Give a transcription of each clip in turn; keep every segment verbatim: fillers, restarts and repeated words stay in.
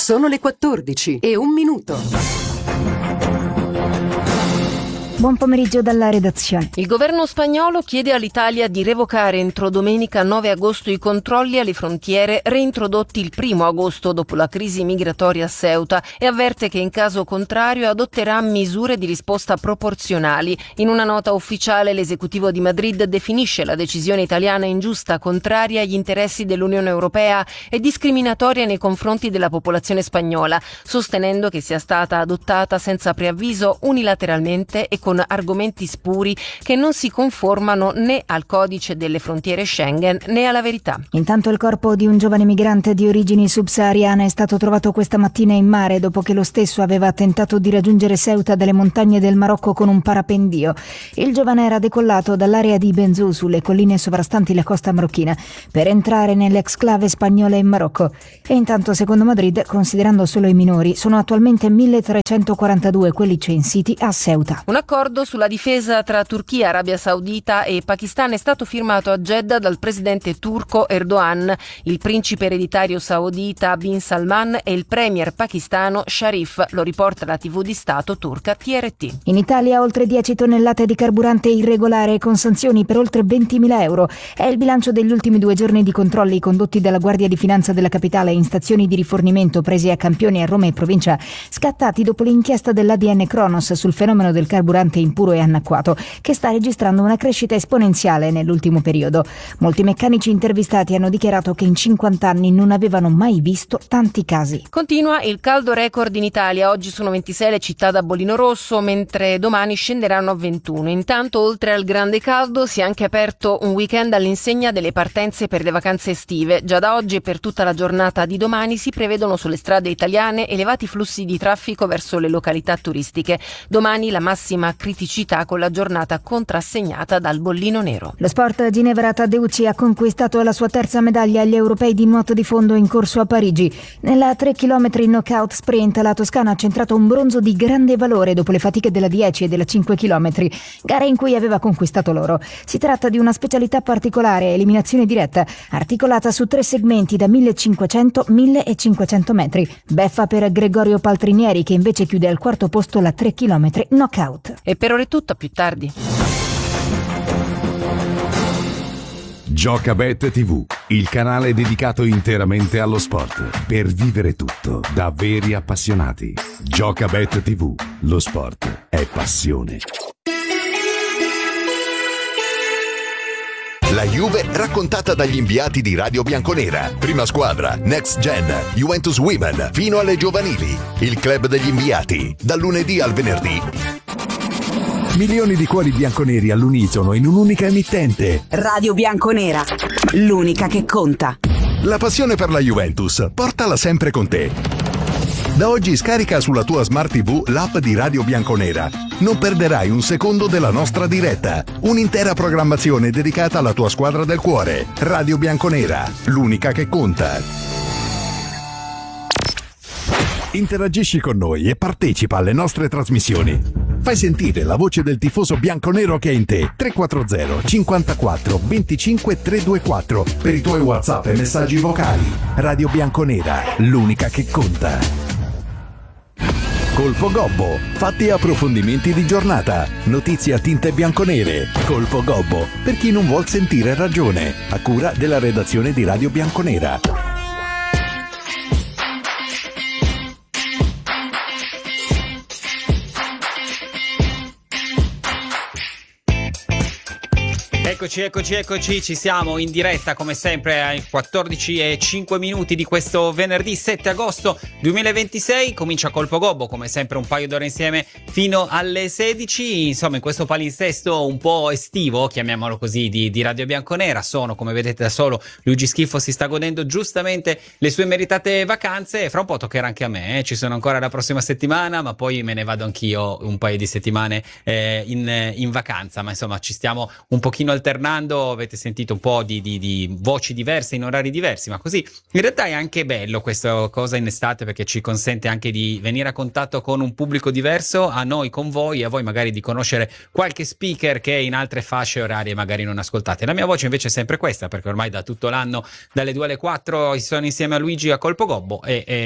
Sono le quattordici e un minuto. Buon pomeriggio dalla redazione. Il governo spagnolo chiede all'Italia di revocare entro domenica nove agosto i controlli alle frontiere reintrodotti il primo agosto dopo la crisi migratoria a Ceuta e avverte che in caso contrario adotterà misure di risposta proporzionali. In una nota ufficiale l'esecutivo di Madrid definisce la decisione italiana ingiusta, contraria agli interessi dell'Unione Europea e discriminatoria nei confronti della popolazione spagnola, sostenendo che sia stata adottata senza preavviso, unilateralmente e con argomenti spuri che non si conformano né al codice delle frontiere Schengen né alla verità. Intanto il corpo di un giovane migrante di origini subsahariane è stato trovato questa mattina in mare dopo che lo stesso aveva tentato di raggiungere Ceuta dalle montagne del Marocco con un parapendio. Il giovane era decollato dall'area di Benzou, sulle colline sovrastanti la costa marocchina, per entrare nell'exclave spagnola in Marocco. E intanto, secondo Madrid, considerando solo i minori, sono attualmente milletrecentoquarantadue quelli censiti a Ceuta. Un accordo sulla difesa tra Turchia, Arabia Saudita e Pakistan è stato firmato a Jeddah dal presidente turco Erdogan, il principe ereditario saudita Bin Salman e il premier pakistano Sharif, lo riporta la tivù di Stato turca T R T. In Italia oltre dieci tonnellate di carburante irregolare con sanzioni per oltre ventimila euro. È il bilancio degli ultimi due giorni di controlli condotti dalla Guardia di Finanza della Capitale in stazioni di rifornimento presi a campioni a Roma e provincia, scattati dopo l'inchiesta dell'A D N Kronos sul fenomeno del carburante impuro e annacquato, che sta registrando una crescita esponenziale nell'ultimo periodo. Molti meccanici intervistati hanno dichiarato che in cinquanta anni non avevano mai visto tanti casi. Continua il caldo record in Italia. Oggi sono ventisei le città da bollino rosso, mentre domani scenderanno a ventuno. Intanto, oltre al grande caldo, si è anche aperto un weekend all'insegna delle partenze per le vacanze estive. Già da oggi e per tutta la giornata di domani si prevedono sulle strade italiane elevati flussi di traffico verso le località turistiche. Domani la massima criticità con la giornata contrassegnata dal bollino nero. Lo sport: Ginevra Taddeucci ha conquistato la sua terza medaglia agli europei di nuoto di fondo in corso a Parigi. Nella tre chilometri knockout sprint la toscana ha centrato un bronzo di grande valore dopo le fatiche della dieci e della cinque chilometri, gare in cui aveva conquistato l'oro. Si tratta di una specialità particolare, eliminazione diretta, articolata su tre segmenti da millecinquecento, mille e cinquecento metri. Beffa per Gregorio Paltrinieri, che invece chiude al quarto posto la tre chilometri knockout. E per ora è tutto, a più tardi. Giocabet tivù, il canale dedicato interamente allo sport, per vivere tutto da veri appassionati. Giocabet tivù, lo sport è passione. La Juve raccontata dagli inviati di Radio Bianconera. Prima squadra, Next Gen, Juventus Women, fino alle giovanili. Il club degli inviati, dal lunedì al venerdì. Milioni di cuori bianconeri all'unisono in un'unica emittente. Radio Bianconera, l'unica che conta. La passione per la Juventus, portala sempre con te. Da oggi scarica sulla tua Smart tivù l'app di Radio Bianconera. Non perderai un secondo della nostra diretta. Un'intera programmazione dedicata alla tua squadra del cuore. Radio Bianconera, l'unica che conta. Interagisci con noi e partecipa alle nostre trasmissioni. Fai sentire la voce del tifoso bianconero che è in te. tre quattro zero cinquantaquattro venticinque trecentoventiquattro per i tuoi WhatsApp e messaggi vocali. Radio Bianconera, l'unica che conta. Colpo Gobbo, fatti e approfondimenti di giornata, notizie a tinte bianconere. Colpo Gobbo, per chi non vuol sentire ragione, a cura della redazione di Radio Bianconera. Eccoci, eccoci, eccoci, ci siamo in diretta come sempre ai quattordici e cinque minuti di questo venerdì sette agosto duemilaventisei. Comincia Colpo Gobbo, come sempre un paio d'ore insieme fino alle sedici. Insomma, in questo palinsesto un po' estivo, chiamiamolo così, di, di Radio Bianconera. Sono, come vedete da solo, Luigi Schifo si sta godendo giustamente le sue meritate vacanze e fra un po' toccherà anche a me, eh. Ci sono ancora la prossima settimana, ma poi me ne vado anch'io un paio di settimane eh, in, in vacanza, ma insomma ci stiamo un pochino alternando. Avete sentito un po' di, di, di voci diverse in orari diversi, ma così in realtà è anche bello questa cosa in estate, perché ci consente anche di venire a contatto con un pubblico diverso, a noi con voi, a voi magari di conoscere qualche speaker che in altre fasce orarie magari non ascoltate. La mia voce invece è sempre questa, perché ormai da tutto l'anno dalle due alle quattro sono insieme a Luigi a Colpo Gobbo e, e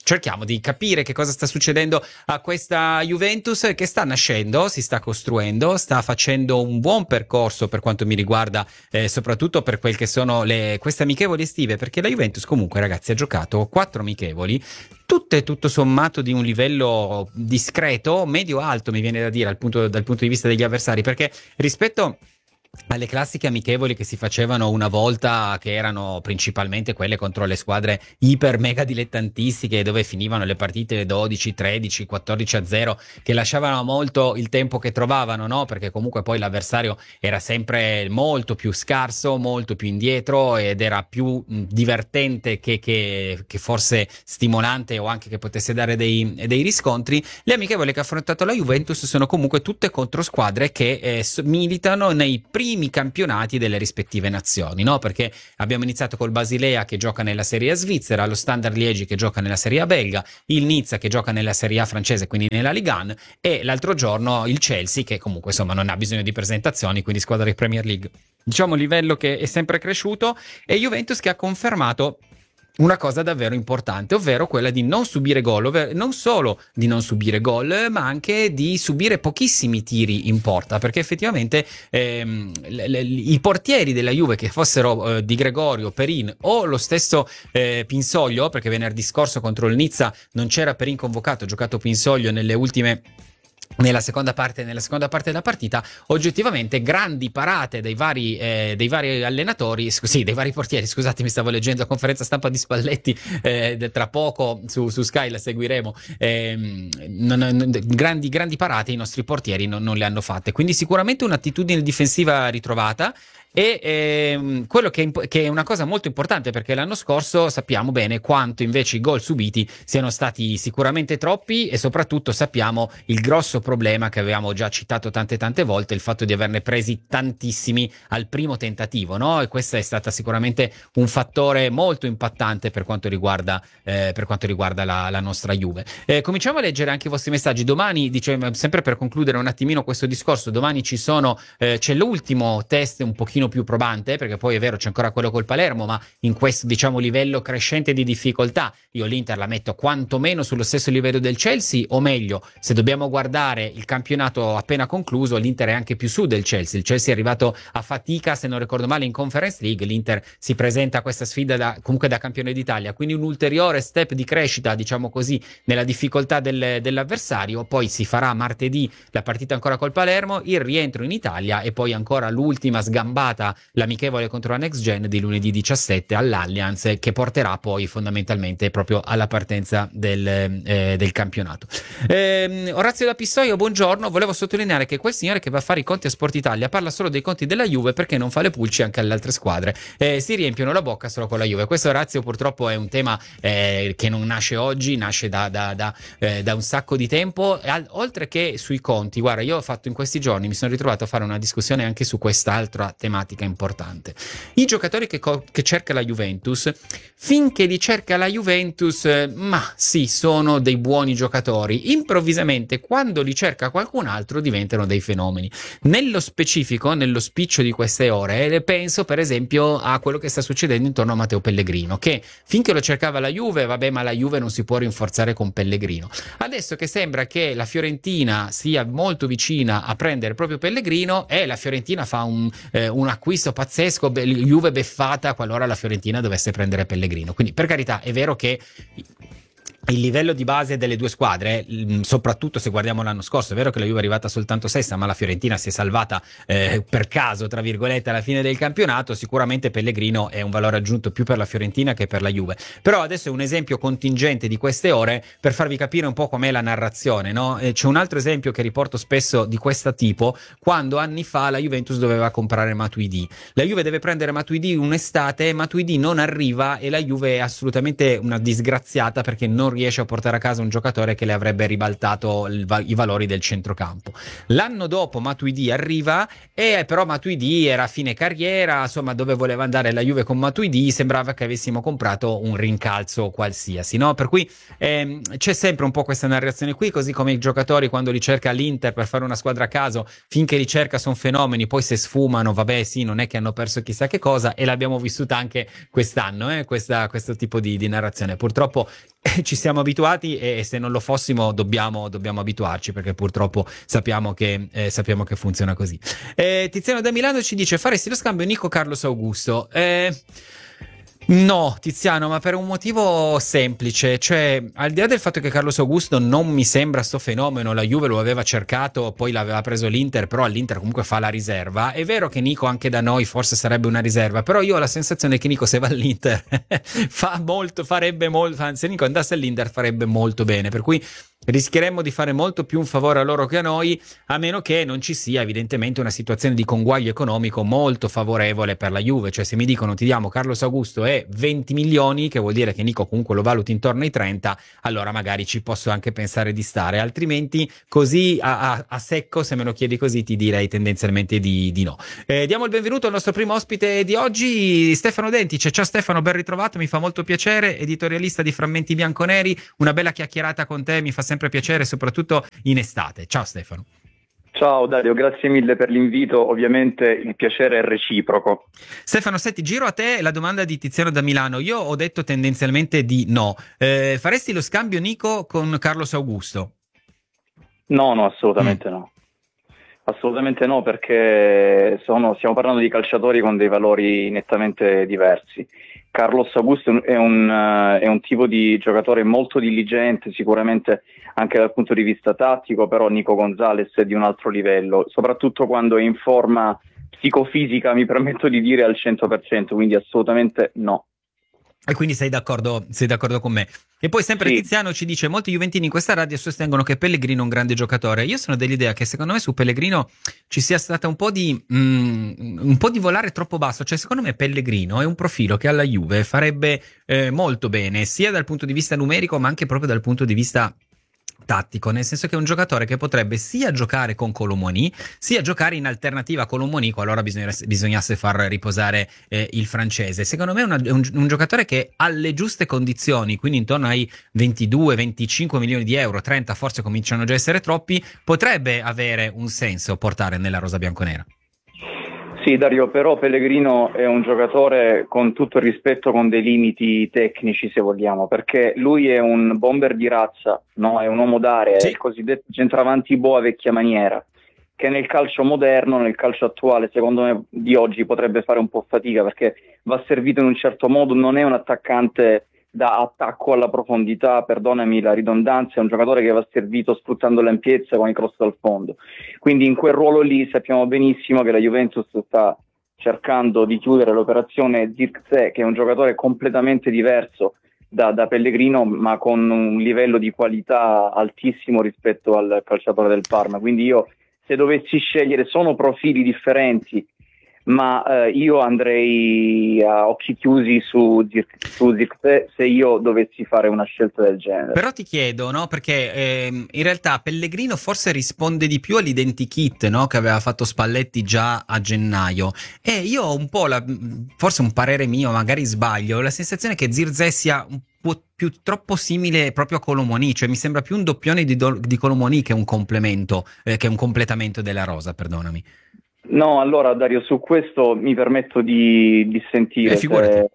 cerchiamo di capire che cosa sta succedendo a questa Juventus che sta nascendo, si sta costruendo, sta facendo un buon percorso per quanto mi riguarda, eh, soprattutto per quel che sono le, queste amichevoli estive, perché la Juventus comunque, ragazzi, ha giocato quattro amichevoli, tutte tutto sommato di un livello discreto, medio-alto mi viene da dire al punto, dal punto di vista degli avversari, perché rispetto alle classiche amichevoli che si facevano una volta, che erano principalmente quelle contro le squadre iper mega dilettantistiche, dove finivano le partite dodici, tredici, quattordici a zero, che lasciavano molto il tempo che trovavano, no? Perché comunque poi l'avversario era sempre molto più scarso, molto più indietro, ed era più divertente che, che, che forse stimolante, o anche che potesse dare dei, dei riscontri. Le amichevoli che ha affrontato la Juventus sono comunque tutte contro squadre che eh, militano nei primi primi campionati delle rispettive nazioni, no? Perché abbiamo iniziato col Basilea che gioca nella Serie A svizzera, lo Standard Liegi che gioca nella Serie A belga, il Nizza che gioca nella Serie A francese, quindi nella Ligue uno, e l'altro giorno il Chelsea, che comunque insomma non ha bisogno di presentazioni, quindi squadra di Premier League. Diciamo livello che è sempre cresciuto, e Juventus che ha confermato una cosa davvero importante, ovvero quella di non subire gol, ovvero non solo di non subire gol, ma anche di subire pochissimi tiri in porta, perché effettivamente ehm, le, le, i portieri della Juve, che fossero eh, Di Gregorio, Perin o lo stesso eh, Pinsoglio, perché venerdì scorso contro il Nizza non c'era Perin convocato, ha giocato Pinsoglio nelle ultime nella seconda parte nella seconda parte della partita, oggettivamente grandi parate dei vari eh, dei vari allenatori, sì, dei vari portieri, scusate, mi stavo leggendo la conferenza stampa di Spalletti, eh, tra poco su, su Sky la seguiremo, eh, non, non, grandi grandi parate i nostri portieri non, non le hanno fatte, quindi sicuramente un'attitudine difensiva ritrovata. E ehm, quello che è, che è una cosa molto importante, perché l'anno scorso sappiamo bene quanto invece i gol subiti siano stati sicuramente troppi, e soprattutto sappiamo il grosso problema che avevamo già citato tante tante volte, il fatto di averne presi tantissimi al primo tentativo, no? E questo è stato sicuramente un fattore molto impattante per quanto riguarda eh, per quanto riguarda la, la nostra Juve. Eh, cominciamo a leggere anche i vostri messaggi. Domani, dicevo, sempre per concludere un attimino questo discorso, domani ci sono eh, c'è l'ultimo test un pochino più probante, perché poi è vero c'è ancora quello col Palermo, ma in questo, diciamo, livello crescente di difficoltà io l'Inter la metto quantomeno sullo stesso livello del Chelsea, o meglio, se dobbiamo guardare il campionato appena concluso, l'Inter è anche più su del Chelsea. Il Chelsea è arrivato a fatica, se non ricordo male, in Conference League, l'Inter si presenta a questa sfida da, comunque da campione d'Italia, quindi un ulteriore step di crescita, diciamo così, nella difficoltà del, dell'avversario. Poi si farà martedì la partita ancora col Palermo, il rientro in Italia, e poi ancora l'ultima sgambata, l'amichevole contro la Next Gen di lunedì diciassette all'Allianz, che porterà poi fondamentalmente proprio alla partenza del, eh, del campionato. Eh, Orazio da Pistoia, buongiorno. Volevo sottolineare che quel signore che va a fare i conti a Sport Italia parla solo dei conti della Juve, perché non fa le pulci anche alle altre squadre. Eh, si riempiono la bocca solo con la Juve. Questo, Orazio, purtroppo è un tema eh, che non nasce oggi, nasce da, da, da, eh, da un sacco di tempo. E al, oltre che sui conti, guarda, io ho fatto in questi giorni, mi sono ritrovato a fare una discussione anche su quest'altra tematica importante. I giocatori che, co- che cerca la Juventus, finché li cerca la Juventus, eh, ma sì, sono dei buoni giocatori. Improvvisamente, quando li cerca qualcun altro, diventano dei fenomeni. Nello specifico, nello spiccio di queste ore, penso per esempio a quello che sta succedendo intorno a Matteo Pellegrino, che finché lo cercava la Juve, vabbè, ma la Juve non si può rinforzare con Pellegrino. Adesso che sembra che la Fiorentina sia molto vicina a prendere proprio Pellegrino, e la Fiorentina fa un, eh, un acquisto pazzesco, Juve beffata qualora la Fiorentina dovesse prendere Pellegrino. Quindi, per carità, è vero che il livello di base delle due squadre, soprattutto se guardiamo l'anno scorso, è vero che la Juve è arrivata soltanto sesta, ma la Fiorentina si è salvata eh, per caso, tra virgolette, alla fine del campionato. Sicuramente Pellegrino è un valore aggiunto più per la Fiorentina che per la Juve. Però adesso è un esempio contingente di queste ore per farvi capire un po' com'è la narrazione, no? Eh, c'è un altro esempio che riporto spesso di questo tipo, quando anni fa la Juventus doveva comprare Matuidi. La Juve deve prendere Matuidi un'estate, Matuidi non arriva e la Juve è assolutamente una disgraziata, perché non riesce a portare a casa un giocatore che le avrebbe ribaltato il va- i valori del centrocampo. L'anno dopo Matuidi arriva, e però Matuidi era a fine carriera, insomma, dove voleva andare la Juve con Matuidi sembrava che avessimo comprato un rincalzo qualsiasi, no? Per cui ehm, c'è sempre un po' questa narrazione qui, così come i giocatori quando li cerca l'Inter per fare una squadra a caso, finché li cerca sono fenomeni, poi se sfumano, vabbè, sì, non è che hanno perso chissà che cosa, e l'abbiamo vissuta anche quest'anno, eh, questa, questo tipo di, di narrazione. Purtroppo ci siamo abituati e se non lo fossimo dobbiamo, dobbiamo abituarci, perché purtroppo sappiamo che, eh, sappiamo che funziona così. Eh, Tiziano da Milano ci dice: faresti lo scambio Nico Carlos Augusto? Eh, no, Tiziano, ma per un motivo semplice, cioè al di là del fatto che Carlos Augusto non mi sembra sto fenomeno, la Juve lo aveva cercato, poi l'aveva preso l'Inter, però all'Inter comunque fa la riserva. È vero che Nico anche da noi forse sarebbe una riserva, però io ho la sensazione che Nico, se va all'Inter fa molto, farebbe molto, se Nico andasse all'Inter farebbe molto bene, per cui rischieremmo di fare molto più un favore a loro che a noi, a meno che non ci sia evidentemente una situazione di conguaglio economico molto favorevole per la Juve. Cioè, se mi dicono ti diamo Carlos Augusto e venti milioni, che vuol dire che Nico comunque lo valuti intorno ai trenta, allora magari ci posso anche pensare di stare, altrimenti così a, a, a secco, se me lo chiedi così, ti direi tendenzialmente di, di no. Eh, diamo il benvenuto al nostro primo ospite di oggi, Stefano Dentice. Ciao Stefano, ben ritrovato, mi fa molto piacere, editorialista di Frammenti Bianconeri, una bella chiacchierata con te mi fa sempre piacere, soprattutto in estate. Ciao Stefano. Ciao Dario, grazie mille per l'invito, ovviamente il piacere è reciproco. Stefano, senti, giro a te la domanda di Tiziano da Milano. Io ho detto tendenzialmente di no. Eh, faresti lo scambio Nico con Carlos Augusto? No, no, assolutamente mm. no. Assolutamente no, perché sono, stiamo parlando di calciatori con dei valori nettamente diversi. Carlos Augusto è un, uh, è un tipo di giocatore molto diligente, sicuramente anche dal punto di vista tattico, però Nico Gonzalez è di un altro livello, soprattutto quando è in forma psicofisica, mi permetto di dire al cento per cento, quindi assolutamente no. E quindi sei d'accordo, sei d'accordo con me. E poi sempre sì. Tiziano ci dice: molti juventini in questa radio sostengono che Pellegrino è un grande giocatore. Io sono dell'idea che secondo me su Pellegrino ci sia stata un po' di mm, un po' di volare troppo basso. Cioè, secondo me Pellegrino è un profilo che alla Juve farebbe eh, molto bene, sia dal punto di vista numerico ma anche proprio dal punto di vista tattico, nel senso che è un giocatore che potrebbe sia giocare con Colomoni sia giocare in alternativa a Colomoni qualora bisognasse, bisognasse far riposare eh, il francese. Secondo me è, una, è un, un giocatore che alle giuste condizioni, quindi intorno ai ventidue venticinque milioni di euro, trenta forse cominciano già a essere troppi, potrebbe avere un senso portare nella rosa bianconera. Sì Dario, però Pellegrino è un giocatore, con tutto il rispetto, con dei limiti tecnici se vogliamo, perché lui è un bomber di razza, no? È un uomo d'area, sì. È il cosiddetto centravanti boa vecchia maniera, che nel calcio moderno, nel calcio attuale, secondo me di oggi potrebbe fare un po' fatica, perché va servito in un certo modo, non è un attaccante da attacco alla profondità, perdonami la ridondanza, è un giocatore che va servito sfruttando l'ampiezza con i cross dal fondo. Quindi in quel ruolo lì sappiamo benissimo che la Juventus sta cercando di chiudere l'operazione Zirkzee, che è un giocatore completamente diverso da, da Pellegrino, ma con un livello di qualità altissimo rispetto al calciatore del Parma. Quindi io, se dovessi scegliere, sono profili differenti, ma eh, io andrei a occhi chiusi su Zirkzee se io dovessi fare una scelta del genere. Però ti chiedo, no? Perché eh, in realtà Pellegrino forse risponde di più all'identikit, no? Che aveva fatto Spalletti già a gennaio, e io ho un po' la, forse un parere mio, magari sbaglio, la sensazione che Zirkzee sia un po' più troppo simile proprio a Colomoni, cioè mi sembra più un doppione di, do, di Colomoni che un complemento, eh, che un completamento della rosa, perdonami. No, allora Dario, su questo mi permetto di dissentire, eh, se,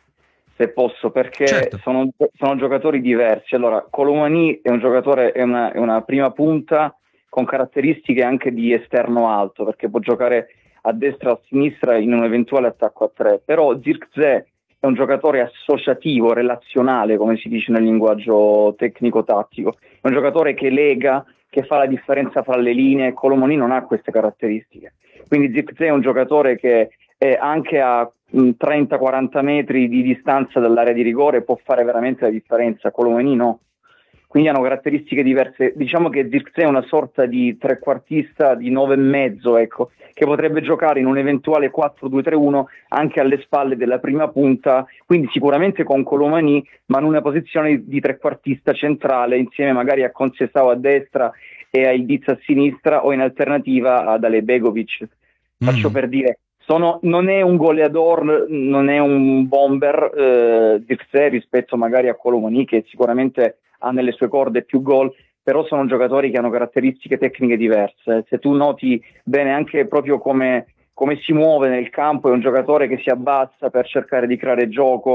se posso, perché certo. sono, sono giocatori diversi. Allora, Colomani è un giocatore, è una, è una prima punta con caratteristiche anche di esterno alto, perché può giocare a destra o a sinistra in un eventuale attacco a tre, però Zirkzee è un giocatore associativo, relazionale, come si dice nel linguaggio tecnico-tattico, è un giocatore che lega, che fa la differenza fra le linee. Colomani non ha queste caratteristiche. Quindi Zirkzee è un giocatore che è anche a trenta quaranta metri di distanza dall'area di rigore può fare veramente la differenza, Colomani no. Quindi hanno caratteristiche diverse. Diciamo che Zirkzee è una sorta di trequartista di nove e mezzo, ecco, che potrebbe giocare in un eventuale quattro due tre uno anche alle spalle della prima punta, quindi sicuramente con Colomani, ma in una posizione di trequartista centrale, insieme magari a Conceição a destra e a Ildiz a sinistra, o in alternativa ad Ale Begovic. Mm. Faccio per dire, sono, non è un goleador, non è un bomber eh, Zirkzee rispetto magari a Colomani, che sicuramente ha nelle sue corde più gol, però sono giocatori che hanno caratteristiche tecniche diverse. Se tu noti bene anche proprio come, come si muove nel campo, è un giocatore che si abbassa per cercare di creare gioco,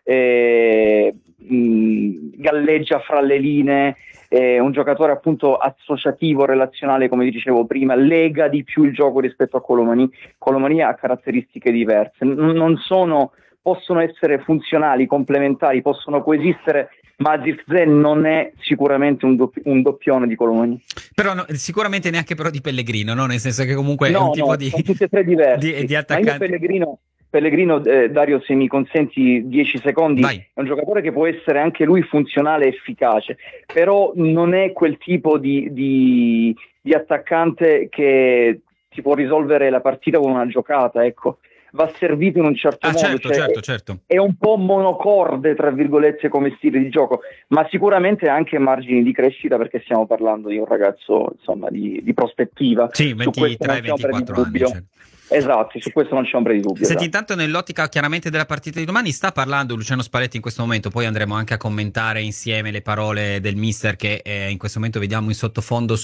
eh, mh, galleggia fra le linee, è un giocatore appunto associativo, relazionale, come dicevo prima, lega di più il gioco rispetto a Colomani. Colomani ha caratteristiche diverse, N- non sono, possono essere funzionali, complementari, possono coesistere, ma Zirkzee non è sicuramente un, doppi- un doppione di Colomani. Però no, sicuramente neanche però di Pellegrino, no? Nel senso che comunque no, è un tipo no, di... sono tutti e tre diversi. di, di attaccante. Ma io Pellegrino... Pellegrino, eh, Dario, se mi consenti dieci secondi, Vai. È un giocatore che può essere anche lui funzionale e efficace, però non è quel tipo di, di, di attaccante che ti può risolvere la partita con una giocata, ecco. Va servito in un certo ah, modo, certo, cioè certo, certo. È un po' monocorde, tra virgolette, come stile di gioco, ma sicuramente ha anche margini di crescita, perché stiamo parlando di un ragazzo, insomma, di, di prospettiva. Sì, ventitré ventiquattro anni. Certo. Esatto, su questo non c'è ombra di dubbio. Senti, esatto. Intanto nell'ottica chiaramente della partita di domani sta parlando Luciano Spalletti in questo momento, poi andremo anche a commentare insieme le parole del mister che eh, in questo momento vediamo in sottofondo